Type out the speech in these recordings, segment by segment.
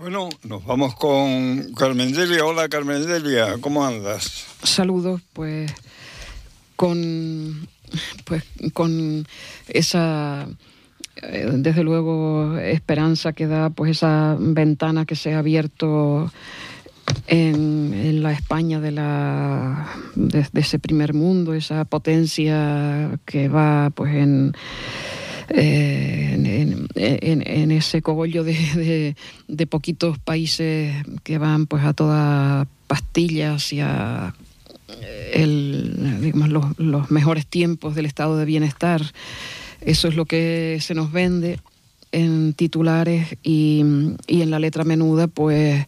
Bueno, nos vamos con Carmen Delia. Hola, Carmen Delia, ¿cómo andas? Saludos, pues con esa, desde luego, esperanza que da pues esa ventana que se ha abierto en la España de ese primer mundo, esa potencia que va pues en ese cogollo de poquitos países que van pues a toda pastilla hacia los mejores tiempos del estado de bienestar. Eso es lo que se nos vende en titulares y en la letra menuda, pues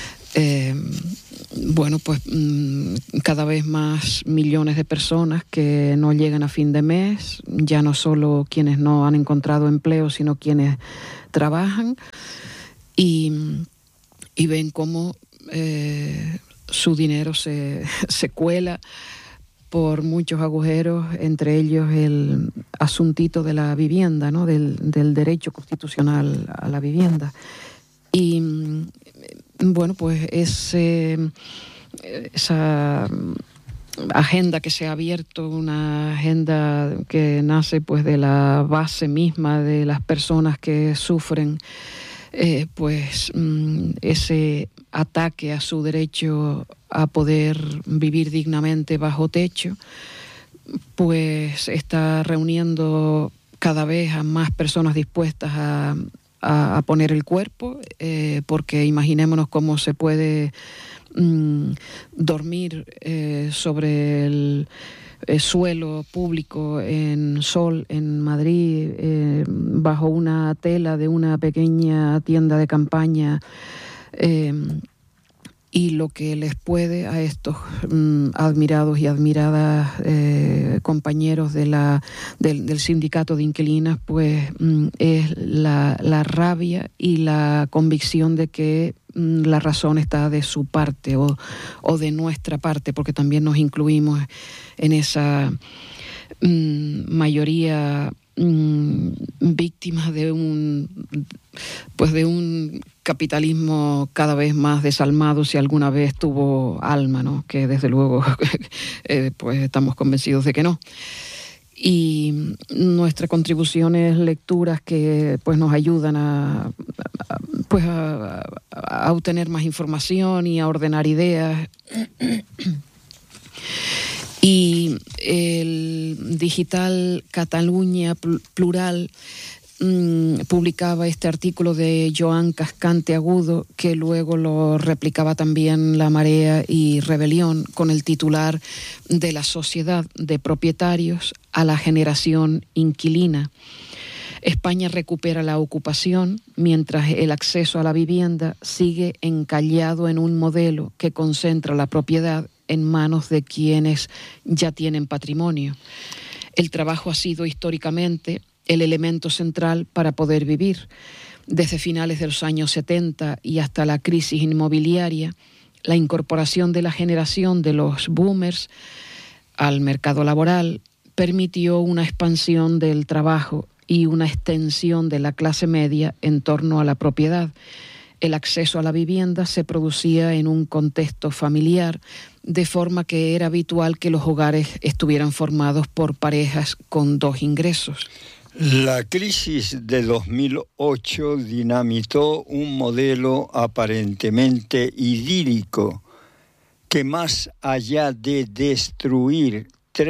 cada vez más millones de personas que no llegan a fin de mes, ya no solo quienes no han encontrado empleo, sino quienes trabajan y ven cómo su dinero se cuela por muchos agujeros, entre ellos el asuntito de la vivienda, ¿no? del derecho constitucional a la vivienda. Y bueno, pues esa agenda que se ha abierto, una agenda que nace pues de la base misma de las personas que sufren ese ataque a su derecho a poder vivir dignamente bajo techo, pues está reuniendo cada vez a más personas dispuestas a poner el cuerpo, porque imaginémonos cómo se puede dormir sobre el suelo público en Sol, en Madrid, bajo una tela de una pequeña tienda de campaña, y lo que les puede a estos admirados y admiradas compañeros del sindicato de inquilinas, pues es la rabia y la convicción de que la razón está de su parte o de nuestra parte, porque también nos incluimos en esa mayoría víctimas de un capitalismo cada vez más desalmado, si alguna vez tuvo alma, ¿no? Que desde luego pues estamos convencidos de que no. Y nuestra contribución es lecturas que pues nos ayudan a obtener más información y a ordenar ideas. Y el digital Catalunya Plural publicaba este artículo de Joan Cascante Agudo, que luego lo replicaba también La Marea y Rebelión, con el titular de la sociedad de propietarios a la generación inquilina. España recupera la ocupación mientras el acceso a la vivienda sigue encallado en un modelo que concentra la propiedad en manos de quienes ya tienen patrimonio. El trabajo ha sido históricamente el elemento central para poder vivir. Desde finales de los años 70 y hasta la crisis inmobiliaria, la incorporación de la generación de los boomers al mercado laboral permitió una expansión del trabajo y una extensión de la clase media en torno a la propiedad. El acceso a la vivienda se producía en un contexto familiar, de forma que era habitual que los hogares estuvieran formados por parejas con dos ingresos. La crisis de 2008 dinamitó un modelo aparentemente idílico que, más allá de destruir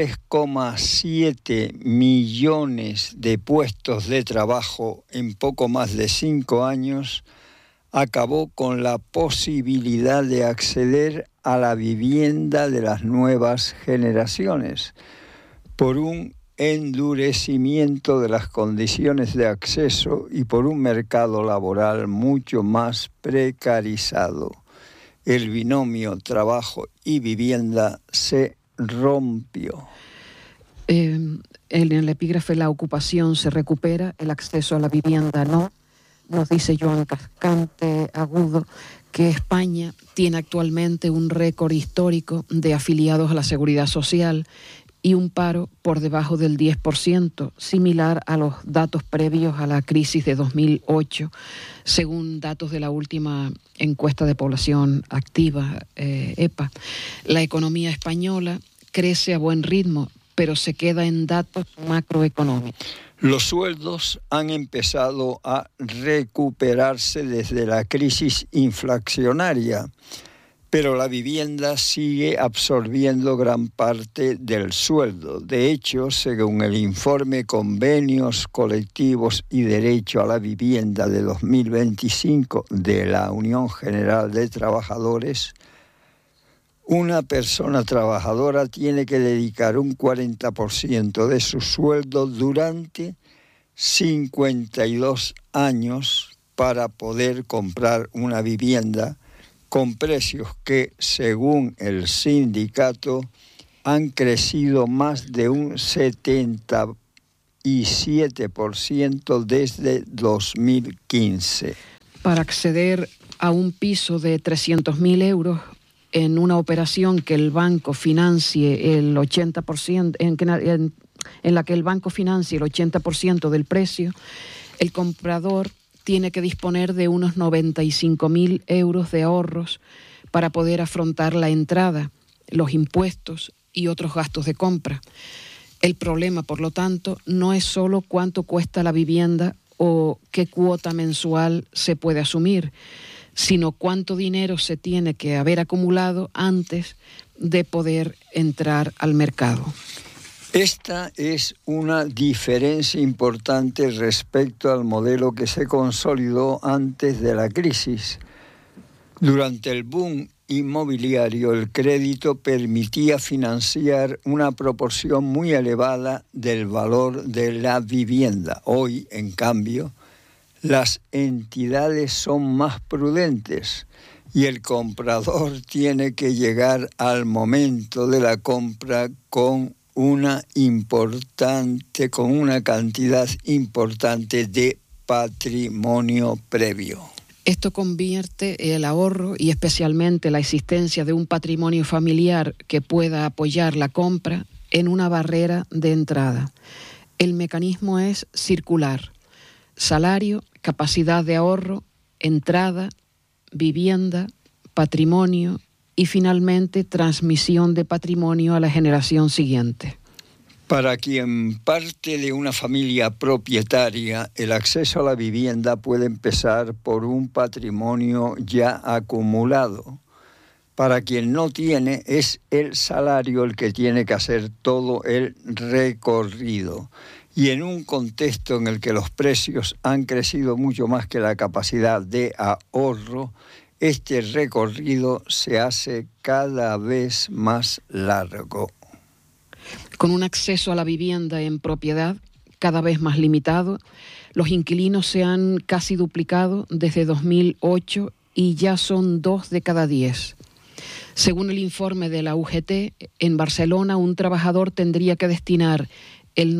3,7 millones de puestos de trabajo en poco más de 5 años, acabó con la posibilidad de acceder a la vivienda de las nuevas generaciones por un endurecimiento de las condiciones de acceso y por un mercado laboral mucho más precarizado. El binomio trabajo y vivienda se rompió. En el epígrafe la ocupación se recupera, el acceso a la vivienda no. Nos dice Joan Cascante Agudo que España tiene actualmente un récord histórico de afiliados a la Seguridad Social y un paro por debajo del 10%, similar a los datos previos a la crisis de 2008, según datos de la última encuesta de población activa, EPA. La economía española crece a buen ritmo, pero se queda en datos macroeconómicos. Los sueldos han empezado a recuperarse desde la crisis inflacionaria, pero la vivienda sigue absorbiendo gran parte del sueldo. De hecho, según el informe Convenios Colectivos y Derecho a la Vivienda de 2025 de la Unión General de Trabajadores, una persona trabajadora tiene que dedicar un 40% de su sueldo durante 52 años para poder comprar una vivienda con precios que, según el sindicato, han crecido más de un 77% desde 2015. Para acceder a un piso de 300.000 euros en una operación que el banco financie el 80%, en la que el banco financie el 80% del precio, el comprador tiene que disponer de unos 95.000 euros de ahorros para poder afrontar la entrada, los impuestos y otros gastos de compra. El problema, por lo tanto, no es solo cuánto cuesta la vivienda o qué cuota mensual se puede asumir, sino cuánto dinero se tiene que haber acumulado antes de poder entrar al mercado. Esta es una diferencia importante respecto al modelo que se consolidó antes de la crisis. Durante el boom inmobiliario, el crédito permitía financiar una proporción muy elevada del valor de la vivienda. Hoy, en cambio, las entidades son más prudentes y el comprador tiene que llegar al momento de la compra con una cantidad importante de patrimonio previo. Esto convierte el ahorro y especialmente la existencia de un patrimonio familiar que pueda apoyar la compra en una barrera de entrada. El mecanismo es circular: salario, capacidad de ahorro, entrada, vivienda, patrimonio y finalmente transmisión de patrimonio a la generación siguiente. Para quien parte de una familia propietaria, el acceso a la vivienda puede empezar por un patrimonio ya acumulado. Para quien no tiene, es el salario el que tiene que hacer todo el recorrido. Y en un contexto en el que los precios han crecido mucho más que la capacidad de ahorro, este recorrido se hace cada vez más largo. Con un acceso a la vivienda en propiedad cada vez más limitado, los inquilinos se han casi duplicado desde 2008 y ya son 2 de cada 10. Según el informe de la UGT, en Barcelona un trabajador tendría que destinar el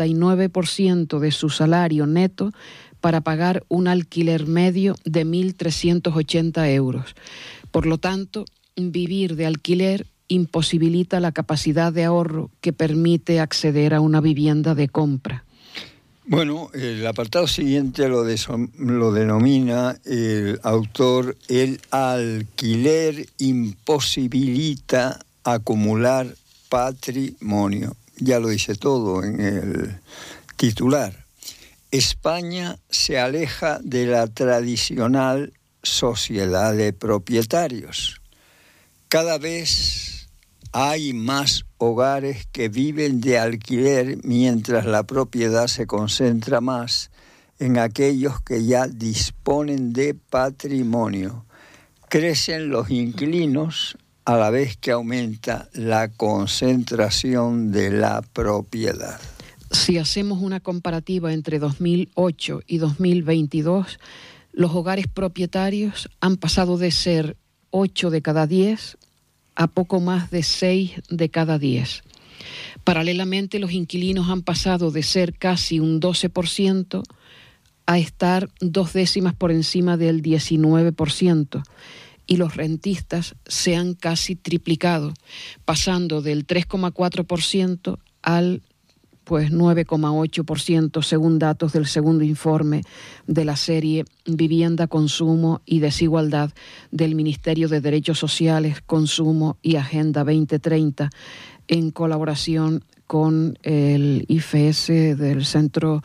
99% de su salario neto para pagar un alquiler medio de 1.380 euros. Por lo tanto, vivir de alquiler imposibilita la capacidad de ahorro que permite acceder a una vivienda de compra. Bueno, el apartado siguiente lo denomina el autor: el alquiler imposibilita acumular patrimonio. Ya lo dice todo en el titular. España se aleja de la tradicional sociedad de propietarios. Cada vez hay más hogares que viven de alquiler, mientras la propiedad se concentra más en aquellos que ya disponen de patrimonio. Crecen los inquilinos a la vez que aumenta la concentración de la propiedad. Si hacemos una comparativa entre 2008 y 2022, los hogares propietarios han pasado de ser 8 de cada 10 a poco más de 6 de cada 10. Paralelamente, los inquilinos han pasado de ser casi un 12% a estar 2 décimas por encima del 19%. y los rentistas se han casi triplicado, pasando del 3,4% al 9,8% según datos del segundo informe de la serie Vivienda, Consumo y Desigualdad del Ministerio de Derechos Sociales, Consumo y Agenda 2030, en colaboración con el IFS del Centro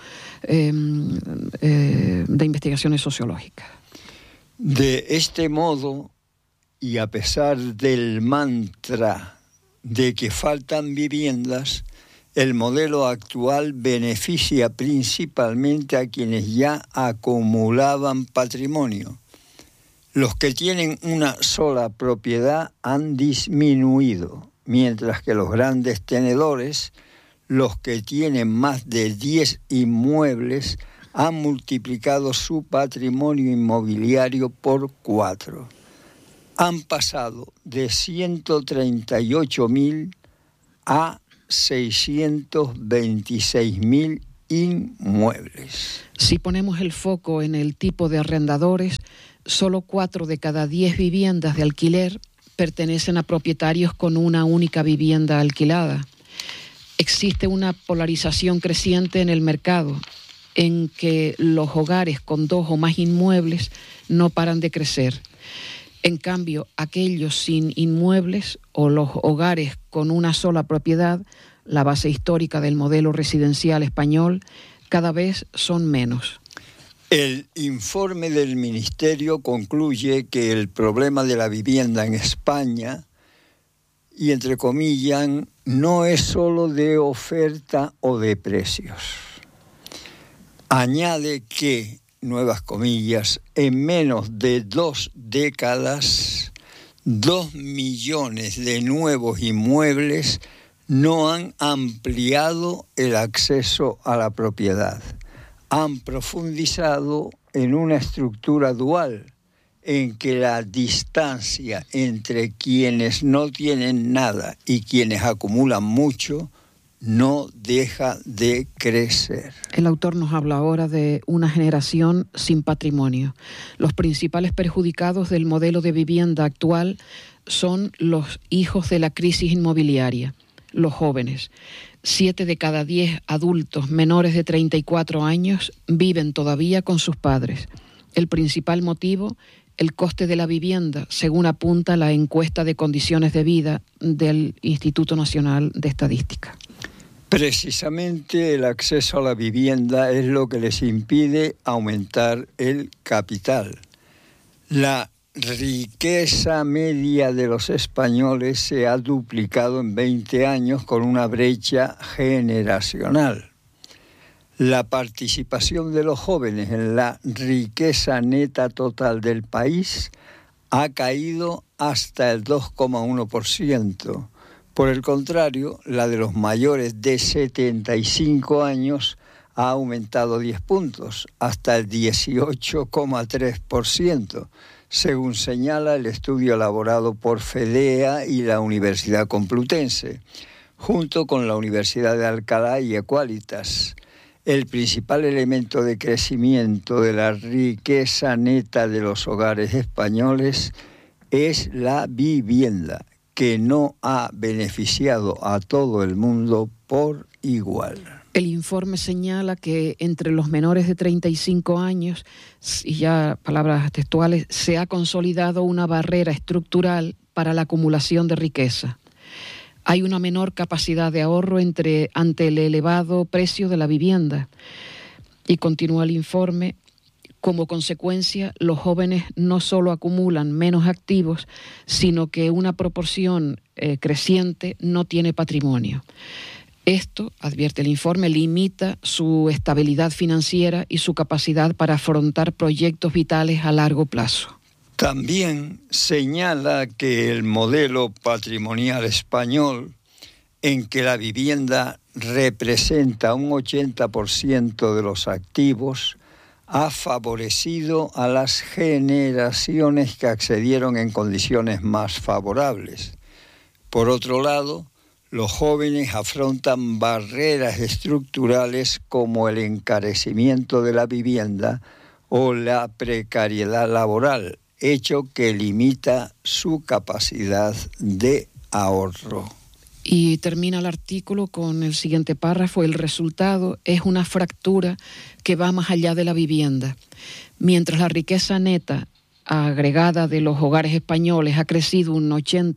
de Investigaciones Sociológicas. De este modo, y a pesar del mantra de que faltan viviendas, el modelo actual beneficia principalmente a quienes ya acumulaban patrimonio. Los que tienen una sola propiedad han disminuido, mientras que los grandes tenedores, los que tienen más de 10 inmuebles, han multiplicado su patrimonio inmobiliario por 4. Han pasado de 138.000 a 626.000 inmuebles. Si ponemos el foco en el tipo de arrendadores, solo 4 de cada 10 viviendas de alquiler pertenecen a propietarios con una única vivienda alquilada. Existe una polarización creciente en el mercado, en que los hogares con 2 o más inmuebles no paran de crecer. En cambio, aquellos sin inmuebles o los hogares con una sola propiedad, la base histórica del modelo residencial español, cada vez son menos. El informe del Ministerio concluye que el problema de la vivienda en España, y entre comillas, no es solo de oferta o de precios. Añade que, nuevas comillas, en menos de 2 décadas, 2 millones de nuevos inmuebles no han ampliado el acceso a la propiedad. Han profundizado en una estructura dual, en que la distancia entre quienes no tienen nada y quienes acumulan mucho no deja de crecer. El autor nos habla ahora de una generación sin patrimonio. Los principales perjudicados del modelo de vivienda actual son los hijos de la crisis inmobiliaria, los jóvenes. 7 de cada 10 adultos menores de 34 años viven todavía con sus padres. El principal motivo, el coste de la vivienda, según apunta la encuesta de condiciones de vida del Instituto Nacional de Estadística. Precisamente el acceso a la vivienda es lo que les impide aumentar el capital. La riqueza media de los españoles se ha duplicado en 20 años con una brecha generacional. La participación de los jóvenes en la riqueza neta total del país ha caído hasta el 2,1%. Por el contrario, la de los mayores de 75 años ha aumentado 10 puntos, hasta el 18,3%, según señala el estudio elaborado por FEDEA y la Universidad Complutense, junto con la Universidad de Alcalá y Equalitas. El principal elemento de crecimiento de la riqueza neta de los hogares españoles es la vivienda, que no ha beneficiado a todo el mundo por igual. El informe señala que entre los menores de 35 años, y ya palabras textuales, se ha consolidado una barrera estructural para la acumulación de riqueza. Hay una menor capacidad de ahorro ante el elevado precio de la vivienda. Y continúa el informe: como consecuencia, los jóvenes no solo acumulan menos activos, sino que una proporción creciente no tiene patrimonio. Esto, advierte el informe, limita su estabilidad financiera y su capacidad para afrontar proyectos vitales a largo plazo. También señala que el modelo patrimonial español, en que la vivienda representa un 80% de los activos, ha favorecido a las generaciones que accedieron en condiciones más favorables. Por otro lado, los jóvenes afrontan barreras estructurales como el encarecimiento de la vivienda o la precariedad laboral, hecho que limita su capacidad de ahorro. Y termina el artículo con el siguiente párrafo: el resultado es una fractura que va más allá de la vivienda. Mientras la riqueza neta agregada de los hogares españoles ha crecido un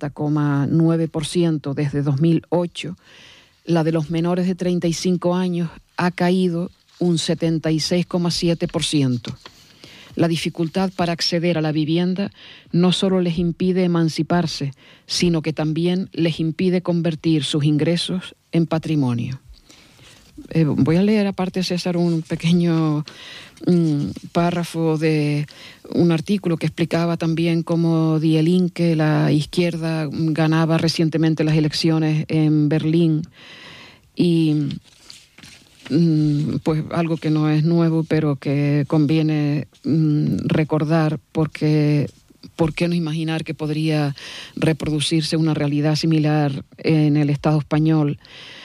80,9% desde 2008, la de los menores de 35 años ha caído un 76,7%. La dificultad para acceder a la vivienda no solo les impide emanciparse, sino que también les impide convertir sus ingresos en patrimonio. Voy a leer, aparte, César, un pequeño párrafo de un artículo que explicaba también cómo Die Linke, la izquierda, ganaba recientemente las elecciones en Berlín, y pues algo que no es nuevo, pero que conviene recordar, porque ¿por qué no imaginar que podría reproducirse una realidad similar en el Estado español?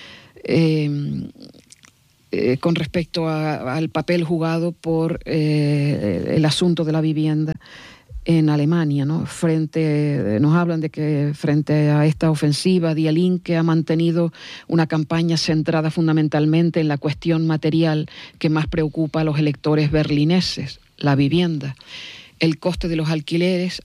Con respecto al papel jugado por el asunto de la vivienda en Alemania, ¿no? Nos hablan de que frente a esta ofensiva, Die Linke ha mantenido una campaña centrada fundamentalmente en la cuestión material que más preocupa a los electores berlineses: la vivienda. El coste de los alquileres